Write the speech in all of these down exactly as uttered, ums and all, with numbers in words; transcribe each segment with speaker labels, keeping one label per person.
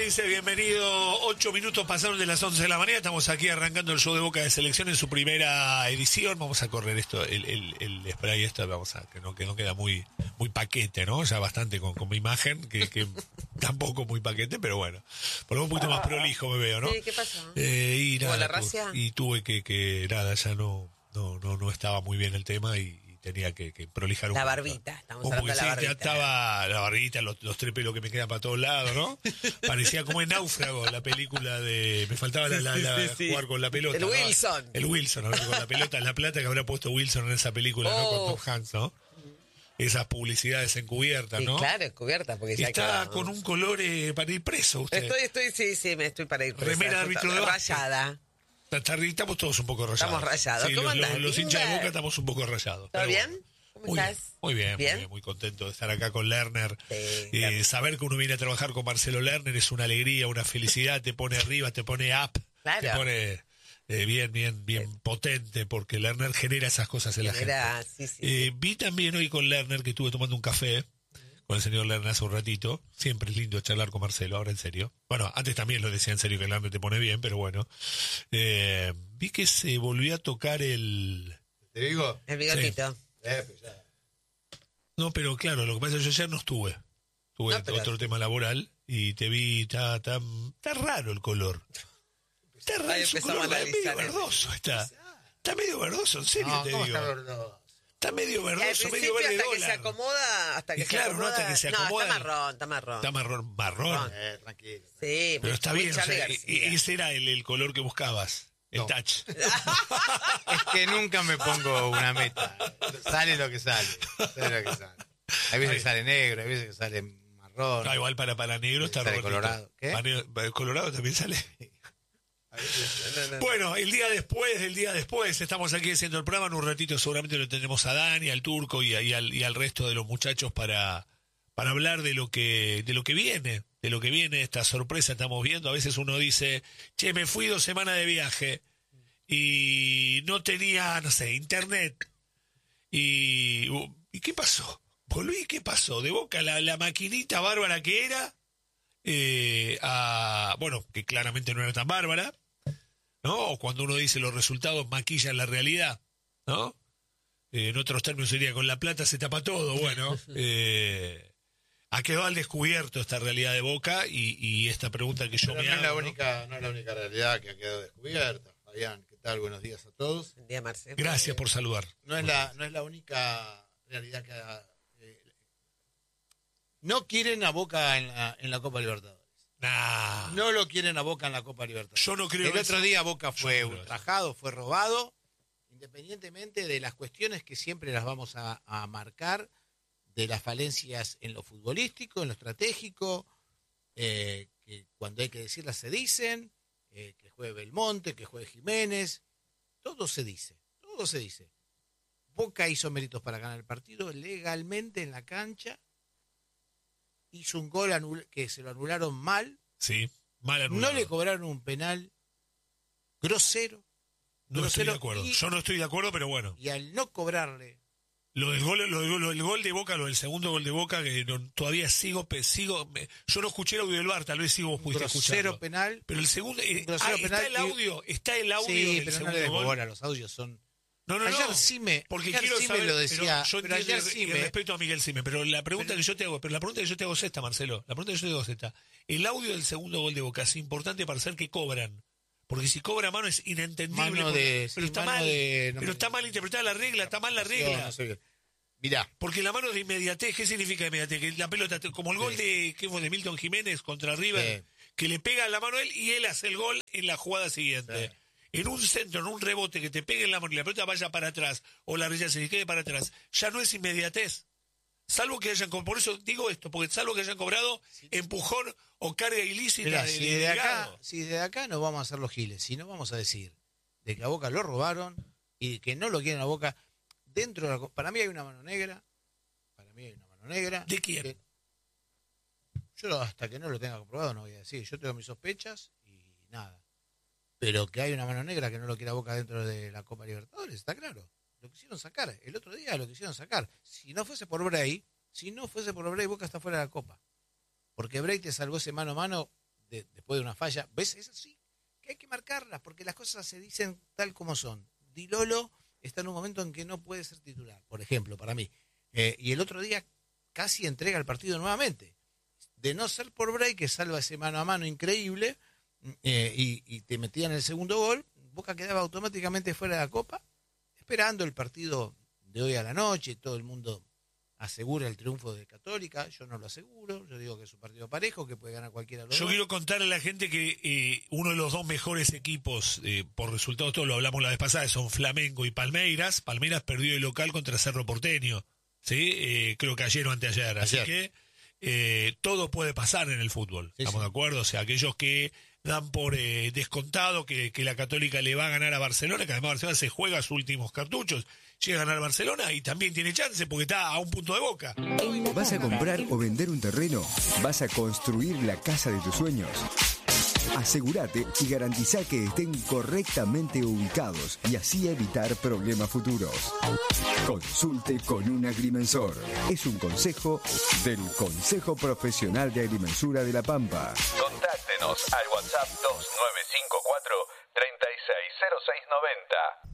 Speaker 1: dice bienvenido. Ocho minutos pasaron de las once de la mañana. Estamos aquí arrancando el show de Boca de Selección en su primera edición. Vamos a correr esto, el, el, el spray esto, vamos a, que no, que no queda muy, muy paquete, ¿no? Ya bastante con, con mi imagen, que, que tampoco muy paquete, pero bueno. Por lo menos un poquito más prolijo me veo, ¿no?
Speaker 2: Sí, ¿qué pasó?
Speaker 1: Eh, y nada,
Speaker 2: la racia?
Speaker 1: tu, y tuve que, que, nada, ya no, no, no, no estaba muy bien el tema y tenía que, que prolijar un
Speaker 2: La
Speaker 1: poco.
Speaker 2: barbita, estamos
Speaker 1: Un
Speaker 2: hablando de
Speaker 1: poco,
Speaker 2: la
Speaker 1: sí, ya
Speaker 2: barbita.
Speaker 1: estaba la barbita, los, los tres pelos que me quedan para todos lados, ¿no? Parecía como en Náufrago, la película de... Me faltaba la, la, la-
Speaker 2: Sí, sí, sí.
Speaker 1: jugar con la pelota.
Speaker 2: El
Speaker 1: ¿no?
Speaker 2: Wilson.
Speaker 1: El Wilson, ¿no? Con la pelota, la plata que habrá puesto Wilson en esa película, ¿no?
Speaker 2: Oh.
Speaker 1: Con Tom Hanks, ¿no? Esas publicidades encubiertas,
Speaker 2: Sí,
Speaker 1: ¿no?
Speaker 2: claro, cubierta, porque ya
Speaker 1: Está
Speaker 2: quedó.
Speaker 1: con un color eh, para ir preso usted.
Speaker 2: Estoy, estoy, sí, sí, me estoy para ir presa.
Speaker 1: Remera de árbitro de básquet.
Speaker 2: Rayada.
Speaker 1: Está- está- Estamos todos un poco rayados.
Speaker 2: Estamos rayados.
Speaker 1: Sí,
Speaker 2: ¿Cómo
Speaker 1: los, los-
Speaker 2: andás,
Speaker 1: los hinchas de
Speaker 2: Linda?
Speaker 1: Boca estamos un poco rayados.
Speaker 2: ¿Todo
Speaker 1: pero
Speaker 2: bien?
Speaker 1: bueno.
Speaker 2: ¿Cómo
Speaker 1: Muy
Speaker 2: estás?
Speaker 1: bien, muy bien, muy
Speaker 2: ¿Bien?
Speaker 1: bien, muy contento de estar acá con Lerner.
Speaker 2: Sí,
Speaker 1: Eh,
Speaker 2: claro.
Speaker 1: saber que uno viene a trabajar con Marcelo Lerner es una alegría, una felicidad, te pone arriba, te pone up,
Speaker 2: Claro.
Speaker 1: te pone eh, bien, bien, bien potente, porque Lerner genera esas cosas en la
Speaker 2: Genera,
Speaker 1: gente.
Speaker 2: sí, sí,
Speaker 1: Eh, vi también hoy con Lerner que estuve tomando un café con el señor Lerner hace un ratito. Siempre es lindo charlar con Marcelo, ahora en serio. Bueno, antes también lo decía en serio que Lerner te pone bien, pero bueno. Eh, vi que se volvió a tocar el...
Speaker 3: ¿Te digo?
Speaker 2: El bigotito.
Speaker 3: Eh, pues ya.
Speaker 1: No, pero claro, lo que pasa es que yo ayer no estuve. Tuve
Speaker 2: No, pero-
Speaker 1: otro tema laboral y te vi, está, está, está raro el color. Está raro,
Speaker 2: Ahí
Speaker 1: es un
Speaker 2: empezamos
Speaker 1: color
Speaker 2: a
Speaker 1: medio
Speaker 2: analizar.
Speaker 1: verdoso. Está, está medio verdoso, en serio
Speaker 3: No,
Speaker 1: te
Speaker 3: ¿cómo
Speaker 1: digo.
Speaker 3: está gordo?
Speaker 1: Está medio
Speaker 2: Y al
Speaker 1: verdoso, medio
Speaker 2: principio
Speaker 1: verde
Speaker 2: hasta que se
Speaker 1: dólar.
Speaker 2: acomoda, hasta que
Speaker 1: Y
Speaker 2: se
Speaker 1: claro, no,
Speaker 2: acomoda.
Speaker 1: hasta que se acomoda.
Speaker 2: No, está marrón, está marrón.
Speaker 1: Está marrón, marrón.
Speaker 3: Eh, tranquilo.
Speaker 2: Sí,
Speaker 1: Pero está
Speaker 2: muy
Speaker 1: bien, o
Speaker 2: Charly
Speaker 1: sea, e-
Speaker 2: García.
Speaker 1: e- ese era el, el color que buscabas, el
Speaker 3: No.
Speaker 1: touch.
Speaker 3: Es que nunca me pongo una meta. Sale lo que sale. Sale lo que sale. Hay veces que sale negro, hay veces que sale marrón.
Speaker 1: Ah, igual para, para negro está
Speaker 3: Sale
Speaker 1: Robertito.
Speaker 3: colorado. ¿Qué?
Speaker 1: Para negro- para colorado también sale.
Speaker 3: Hay veces-
Speaker 2: No, no, no.
Speaker 1: Bueno, el día después, el día después, estamos aquí haciendo el programa. En un ratito seguramente lo tendremos a Dani, al Turco y, a- y al, y al resto de los muchachos para, para hablar de lo que de lo que viene, de lo que viene, esta sorpresa estamos viendo. A veces uno dice, che, me fui dos semanas de viaje y no tenía, no sé, internet. ¿Y, ¿y qué pasó? Volví, ¿qué pasó? De Boca, la, la maquinita bárbara que era, eh, a, bueno, que claramente no era tan bárbara, ¿no? O cuando uno dice los resultados maquillan la realidad, ¿no? Eh, en otros términos sería con la plata se tapa todo, bueno. Eh, ha quedado al descubierto esta realidad de Boca y, y esta pregunta que yo
Speaker 3: Pero
Speaker 1: me
Speaker 3: no es
Speaker 1: hago,
Speaker 3: la
Speaker 1: ¿no?
Speaker 3: única, no es la única realidad que ha quedado descubierta. Fabián, ¿qué tal? Buenos días a todos.
Speaker 2: Buen día, Marce.
Speaker 1: Gracias por saludar.
Speaker 3: No es la, no es la única realidad que ha, eh, no quieren a Boca en la, en la Copa Libertadores.
Speaker 1: Nah,
Speaker 3: No lo quieren a Boca en la Copa Libertadores.
Speaker 1: yo no creo
Speaker 3: El
Speaker 1: eso.
Speaker 3: otro día Boca fue
Speaker 1: no creo
Speaker 3: ultrajado, fue robado, independientemente de las cuestiones que siempre las vamos a, a marcar, de las falencias en lo futbolístico, en lo estratégico, eh, que cuando hay que decirlas se dicen, eh, que juegue Belmonte, que juegue Jiménez, todo se dice, todo se dice. Boca hizo méritos para ganar el partido legalmente en la cancha, hizo un gol anul- que se lo anularon mal,
Speaker 1: Sí, mal
Speaker 3: no
Speaker 1: anulado.
Speaker 3: le cobraron un penal grosero,
Speaker 1: No estoy de
Speaker 3: grosero
Speaker 1: acuerdo.
Speaker 3: y-
Speaker 1: Yo no estoy de acuerdo, pero bueno.
Speaker 3: y al no cobrarle,
Speaker 1: Lo del gol, lo, del- lo del gol de Boca, lo del segundo gol de Boca, que no- todavía sigo, pe- sigo, me- yo no escuché el audio del bar, tal vez sí vos
Speaker 3: un
Speaker 1: pudiste
Speaker 3: grosero
Speaker 1: escucharlo.
Speaker 3: penal.
Speaker 1: Pero el segundo, eh,
Speaker 3: un grosero
Speaker 1: ah,
Speaker 3: penal
Speaker 1: está el
Speaker 3: y-
Speaker 1: audio, está el audio
Speaker 3: Sí,
Speaker 1: del
Speaker 3: pero no
Speaker 1: segundo
Speaker 3: le des
Speaker 1: gol.
Speaker 3: bola, los audios son...
Speaker 1: No, no,
Speaker 3: ayer
Speaker 1: no.
Speaker 3: Sime,
Speaker 1: Porque
Speaker 3: ayer
Speaker 1: quiero
Speaker 3: Sime
Speaker 1: saber,
Speaker 3: lo decía,
Speaker 1: pero yo
Speaker 3: pero
Speaker 1: entiendo
Speaker 3: ayer
Speaker 1: y- y
Speaker 3: Sime-
Speaker 1: respeto a Miguel Sime, pero la pregunta
Speaker 3: Pero-
Speaker 1: que yo te hago, pero la pregunta que yo te hago es esta, Marcelo. La pregunta que yo te hago es esta. El audio del segundo gol de Boca es importante para saber que cobran. Porque si cobra mano es inentendible.
Speaker 3: Mano
Speaker 1: porque-
Speaker 3: de-
Speaker 1: pero
Speaker 3: sí,
Speaker 1: está
Speaker 3: mano
Speaker 1: mal.
Speaker 3: de- no
Speaker 1: pero
Speaker 3: me-
Speaker 1: está mal interpretada la regla, está mal la regla.
Speaker 3: No sé bien. Mirá,
Speaker 1: Porque la mano de inmediatez, ¿qué significa inmediatez? Que la pelota, como el gol
Speaker 3: Sí.
Speaker 1: de, ¿qué fue? De Milton Jiménez contra River,
Speaker 3: Sí.
Speaker 1: que le pega la mano a él y él hace el gol en la jugada siguiente.
Speaker 3: Sí.
Speaker 1: En un centro, en un rebote, que te pegue en la mano y la pelota vaya para atrás, o la rechace y quede para atrás, ya no es inmediatez. Salvo que hayan, co- por eso digo esto, porque salvo que hayan cobrado empujón o carga ilícita
Speaker 3: mirá,
Speaker 1: del
Speaker 3: si desde acá,
Speaker 1: ligado.
Speaker 3: si desde acá no vamos a hacer los giles, si no vamos a decir de que a Boca lo robaron y que no lo quieren a Boca, dentro de la, co- para mí hay una mano negra, para mí hay una mano negra.
Speaker 1: ¿De quién?
Speaker 3: que- yo hasta que no lo tenga comprobado no voy a decir, yo tengo mis sospechas y nada. Pero que hay una mano negra que no lo quiera Boca dentro de la Copa Libertadores, está claro. Lo quisieron sacar, el otro día lo quisieron sacar. Si no fuese por Bray, si no fuese por Bray, Boca está fuera de la Copa. Porque Bray te salvó ese mano a mano de, después de una falla. ¿Ves? Es así, que hay que marcarlas, porque las cosas se dicen tal como son. Di Lolo está en un momento en que no puede ser titular, por ejemplo, para mí. Eh, y el otro día casi entrega el partido nuevamente. De no ser por Bray, que salva ese mano a mano increíble, eh, y, y te metían el segundo gol, Boca quedaba automáticamente fuera de la Copa, esperando el partido de hoy a la noche. Todo el mundo asegura el triunfo de Católica, yo no lo aseguro, yo digo que es un partido parejo, que puede ganar cualquiera de los
Speaker 1: Yo
Speaker 3: dos.
Speaker 1: quiero contarle a la gente que eh, uno de los dos mejores equipos, eh, por resultados, todos lo hablamos la vez pasada, son Flamengo y Palmeiras. Palmeiras perdió el local contra Cerro Porteño, ¿sí? Eh, creo que ayer o anteayer, así
Speaker 3: Ayer.
Speaker 1: que eh, todo puede pasar en el fútbol,
Speaker 3: Sí,
Speaker 1: ¿estamos
Speaker 3: sí.
Speaker 1: de acuerdo? O sea, aquellos que dan por eh, descontado que, que la Católica le va a ganar a Barcelona, que además Barcelona se juega sus últimos cartuchos, llega a ganar Barcelona y también tiene chance porque está a un punto de Boca.
Speaker 4: ¿Vas a comprar o vender un terreno? ¿Vas a construir la casa de tus sueños? Asegúrate y garantiza que estén correctamente ubicados y así evitar problemas futuros. Consulte con un agrimensor. Es un consejo del Consejo Profesional de Agrimensura de La Pampa.
Speaker 5: Contáctenos al WhatsApp dos nueve cinco cuatro, tres seis cero seis nueve cero.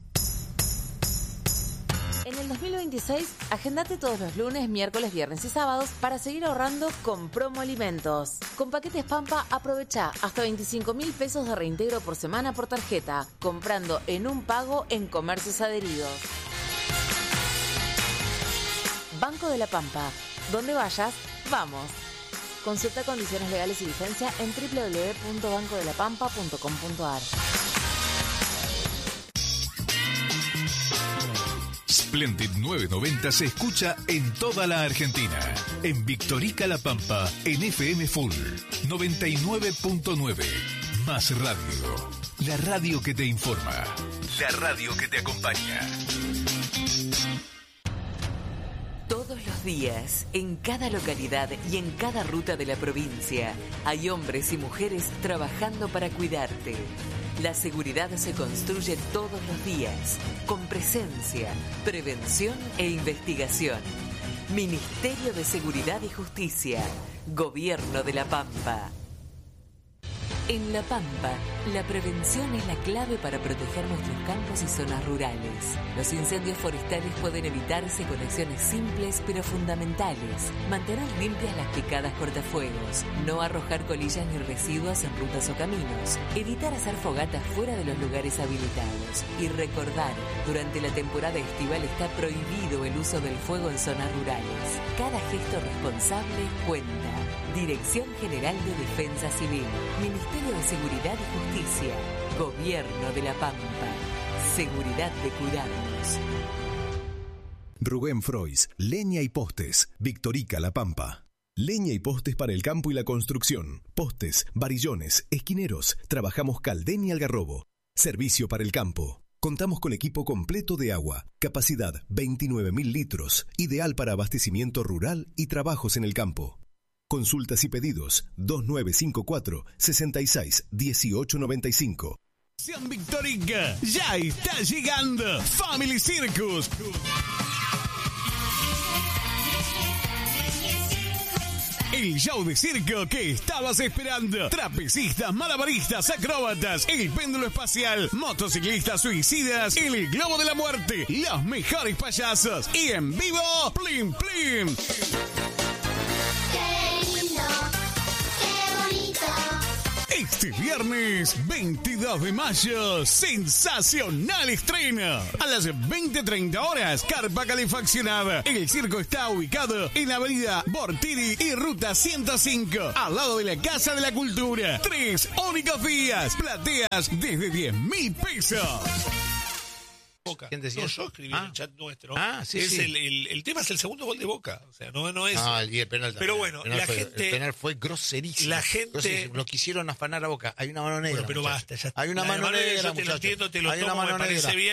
Speaker 6: En el dos mil veintiséis, agendate todos los lunes, miércoles, viernes y sábados para seguir ahorrando con Promo Alimentos. Con paquetes Pampa, aprovecha hasta veinticinco mil pesos de reintegro por semana por tarjeta, comprando en un pago en comercios adheridos. Banco de la Pampa. Donde vayas, vamos. Consulta condiciones legales y vigencia en doble u doble u doble u punto banco de la pampa punto com punto a r.
Speaker 7: Splendid novecientos noventa se escucha en toda la Argentina. En Victorica La Pampa, en F M Full noventa y nueve punto nueve. Más radio. La radio que te informa. La radio que te acompaña.
Speaker 8: Todos los días, en cada localidad y en cada ruta de la provincia, hay hombres y mujeres trabajando para cuidarte. La seguridad se construye todos los días, con presencia, prevención e investigación. Ministerio de Seguridad y Justicia, Gobierno de La Pampa. En La Pampa, la prevención es la clave para proteger nuestros campos y zonas rurales. Los incendios forestales pueden evitarse con acciones simples pero fundamentales. Mantener limpias las picadas cortafuegos, no arrojar colillas ni residuos en rutas o caminos, evitar hacer fogatas fuera de los lugares habilitados y recordar, durante la temporada estival está prohibido el uso del fuego en zonas rurales. Cada gesto responsable cuenta. Dirección General de Defensa Civil, Ministerio de Seguridad y Justicia, Gobierno de La Pampa. Seguridad de cuidarnos.
Speaker 9: Rubén Frois, Leña y Postes, Victorica La Pampa. Leña y postes para el campo y la construcción. Postes, varillones, esquineros. Trabajamos Caldén y Algarrobo. Servicio para el campo. Contamos con equipo completo de agua. Capacidad veintinueve mil litros. Ideal para abastecimiento rural y trabajos en el campo. Consultas y pedidos dos nueve cinco cuatro, seis seis uno ocho nueve cinco.
Speaker 10: Sean Victorica, ya está llegando Family Circus. El show de circo que estabas esperando. Trapecistas, malabaristas, acróbatas, el péndulo espacial, motociclistas suicidas, el globo de la muerte, los mejores payasos y en vivo, Plim Plim. Este viernes veintidós de mayo, sensacional estreno. A las veinte treinta horas, carpa calefaccionada. El circo está ubicado en la avenida Bortiri y ruta ciento cinco, al lado de la Casa de la Cultura. Tres únicos días, plateas desde diez mil pesos.
Speaker 1: Boca.
Speaker 3: ¿Quién decía
Speaker 1: No,
Speaker 3: eso?
Speaker 1: yo escribí
Speaker 3: Ah.
Speaker 1: en el chat nuestro.
Speaker 3: Ah, sí,
Speaker 1: es
Speaker 3: sí.
Speaker 1: El, el, el tema es el segundo gol de Boca. O sea, no, no es.
Speaker 3: Ah, y el penal también.
Speaker 1: Pero bueno,
Speaker 3: el penal
Speaker 1: la
Speaker 3: fue,
Speaker 1: gente-
Speaker 3: el penal fue groserísimo.
Speaker 1: la gente-
Speaker 3: Groserísimo. Lo quisieron afanar a Boca. Hay una mano negra.
Speaker 1: Bueno, pero
Speaker 3: muchacho.
Speaker 1: basta, ya está.
Speaker 3: Hay una
Speaker 1: La
Speaker 3: mano
Speaker 1: mano negra,
Speaker 3: negra,
Speaker 1: yo te lo
Speaker 3: muchacho.
Speaker 1: entiendo, te lo
Speaker 3: Hay una
Speaker 1: tomo, me
Speaker 3: mano
Speaker 1: parece
Speaker 3: negra.
Speaker 1: bien.